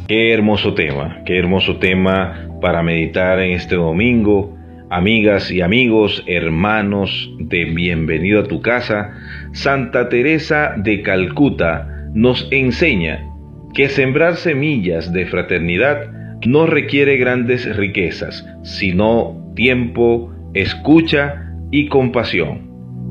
Qué hermoso tema para meditar en este domingo. Amigas y amigos, hermanos de Bienvenido a tu Casa, Santa Teresa de Calcuta nos enseña que sembrar semillas de fraternidad no requiere grandes riquezas, sino tiempo, escucha y compasión.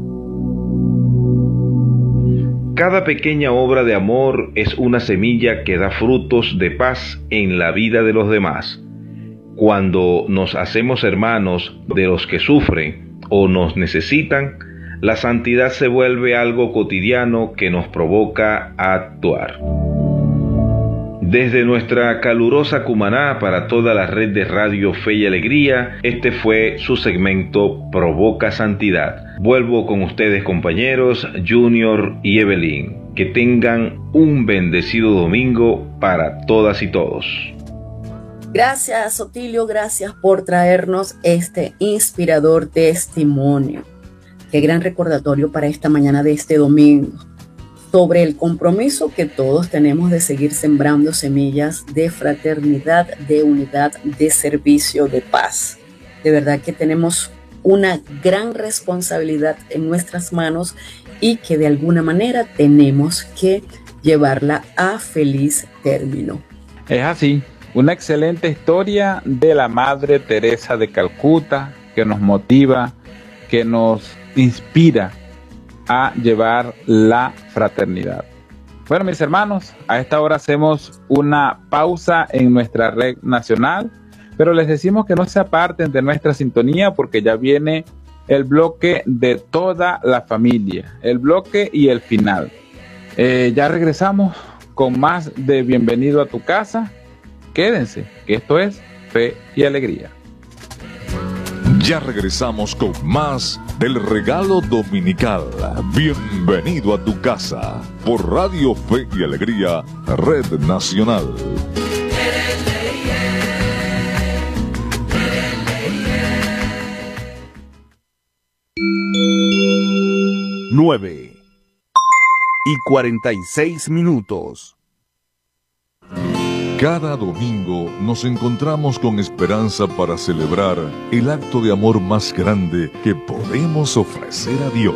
Cada pequeña obra de amor es una semilla que da frutos de paz en la vida de los demás. Cuando nos hacemos hermanos de los que sufren o nos necesitan, la santidad se vuelve algo cotidiano que nos provoca a actuar. Desde nuestra calurosa Cumaná para toda la red de Radio Fe y Alegría, este fue su segmento Provoca Santidad. Vuelvo con ustedes, compañeros, Junior y Evelyn. Que tengan un bendecido domingo para todas y todos. Gracias, Otilio, gracias por traernos este inspirador testimonio. Qué gran recordatorio para esta mañana de este domingo, sobre el compromiso que todos tenemos de seguir sembrando semillas de fraternidad, de unidad, de servicio, de paz. De verdad que tenemos una gran responsabilidad en nuestras manos y que de alguna manera tenemos que llevarla a feliz término. Es así, una excelente historia de la Madre Teresa de Calcuta que nos motiva, que nos inspira a llevar la fraternidad. Bueno, mis hermanos, a esta hora hacemos una pausa en nuestra red nacional, pero les decimos que no se aparten de nuestra sintonía porque ya viene el bloque de toda la familia, el bloque y el final. Ya regresamos con más de Bienvenido a tu Casa. Quédense, que esto es Fe y Alegría. Ya regresamos con más del regalo dominical. Bienvenido a tu casa por Radio Fe y Alegría, Red Nacional. 9:46. Cada domingo nos encontramos con esperanza para celebrar el acto de amor más grande que podemos ofrecer a Dios.